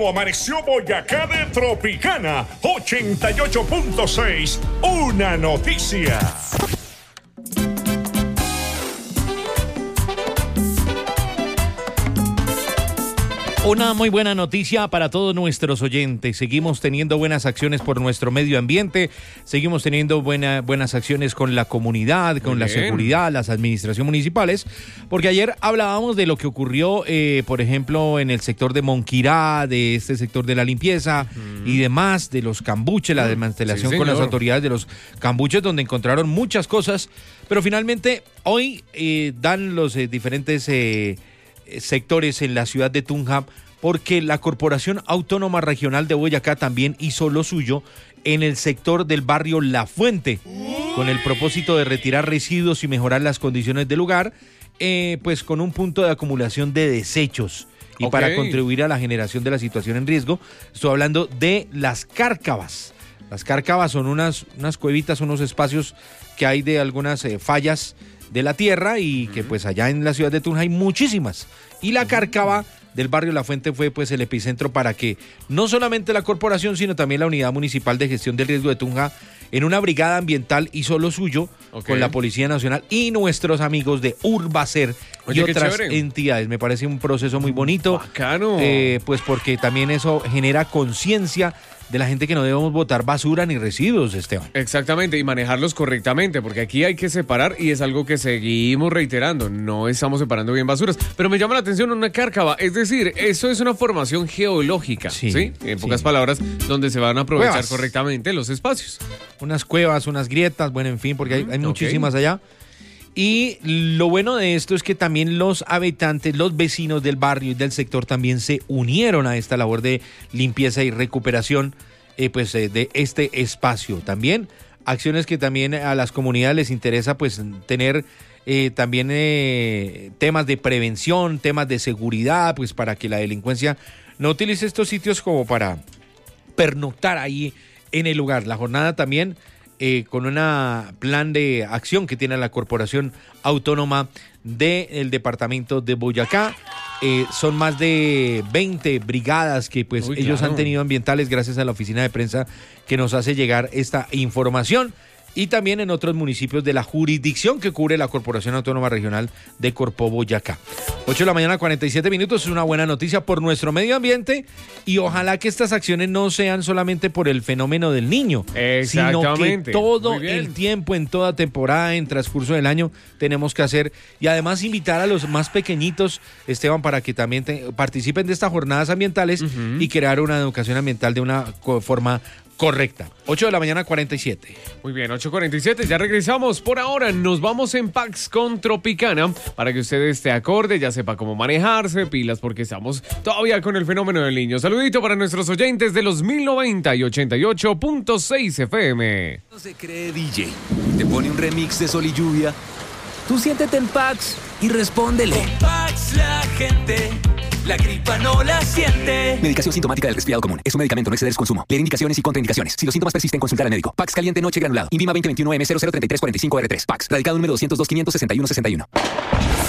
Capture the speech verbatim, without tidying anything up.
Amaneció Boyacá de Tropicana ochenta y ocho punto seis, una noticia. Una muy buena noticia para todos nuestros oyentes. Seguimos teniendo buenas acciones por nuestro medio ambiente, seguimos teniendo buena, buenas acciones con la comunidad, con la seguridad, las administraciones municipales, porque ayer hablábamos de lo que ocurrió, eh, por ejemplo, en el sector de Monquirá, de este sector de la limpieza mm. y demás, de los cambuches, la desmantelación sí, con las autoridades de los cambuches, donde encontraron muchas cosas, pero finalmente hoy eh, dan los eh, diferentes... Eh, sectores en la ciudad de Tunja, porque la Corporación Autónoma Regional de Boyacá también hizo lo suyo en el sector del barrio La Fuente, con el propósito de retirar residuos y mejorar las condiciones del lugar, eh, pues con un punto de acumulación de desechos y okay. para contribuir a la generación de la situación en riesgo. Estoy hablando de las cárcavas. Las cárcavas son unas, unas cuevitas, unos espacios que hay de algunas eh, fallas de la tierra y uh-huh. que pues allá en la ciudad de Tunja hay muchísimas. Y la cárcava del barrio La Fuente fue pues el epicentro para que no solamente la corporación, sino también la Unidad Municipal de Gestión del Riesgo de Tunja, en una brigada ambiental, hizo lo suyo okay. con la Policía Nacional y nuestros amigos de Urbacer Oye, y otras entidades. Me parece un proceso muy bonito. Bacano. Eh, pues porque también eso genera conciencia de la gente que no debemos botar basura ni residuos, Esteban. Exactamente, y manejarlos correctamente, porque aquí hay que separar y es algo que seguimos reiterando, no estamos separando bien basuras. Pero me llama la atención una cárcava, es decir, eso es una formación geológica, ¿sí? ¿sí? En pocas sí. palabras, donde se van a aprovechar cuevas. correctamente los espacios. Unas cuevas, unas grietas, bueno, en fin, porque hay, hay muchísimas okay. allá. Y lo bueno de esto es que también los habitantes, los vecinos del barrio y del sector también se unieron a esta labor de limpieza y recuperación eh, pues, eh, de este espacio. También acciones que también a las comunidades les interesa pues tener eh, también eh, temas de prevención, temas de seguridad, pues para que la delincuencia no utilice estos sitios como para pernoctar ahí en el lugar. La jornada también... Eh, con un plan de acción que tiene la Corporación Autónoma del Departamento de Boyacá. Eh, son más de veinte brigadas que pues Uy, ellos claro. han tenido ambientales gracias a la oficina de prensa que nos hace llegar esta información. Y también en otros municipios de la jurisdicción que cubre la Corporación Autónoma Regional de Corpó Boyacá. ocho de la mañana, cuarenta y siete minutos, es una buena noticia por nuestro medio ambiente y ojalá que estas acciones no sean solamente por el fenómeno del niño, sino que todo el tiempo, en toda temporada, en transcurso del año, tenemos que hacer y además invitar a los más pequeñitos, Esteban, para que también te, participen de estas jornadas ambientales uh-huh. y crear una educación ambiental de una forma correcta. ocho de la mañana, cuarenta y siete. Muy bien, ocho cuarenta y siete, ya regresamos. Por ahora nos vamos en Pax con Tropicana para que usted esté acorde, ya sepa cómo manejarse, pilas, porque estamos todavía con el fenómeno del niño. Saludito para nuestros oyentes de los mil noventa y ochenta y ocho punto seis F M. No se cree D J, te pone un remix de Sol y Lluvia. Tú siéntete en Pax y respóndele. Con Pax la gente... la gripa no la siente. Medicación sintomática del resfriado común. Es un medicamento, no exceder su consumo. Leer indicaciones y contraindicaciones. Si los síntomas persisten, consultar al médico. Pax caliente noche granulado. Invima veinte veintiuno M cero cero treinta y tres cuarenta y cinco R tres. Pax. Radicado número doscientos dos, quinientos sesenta y uno sesenta y uno.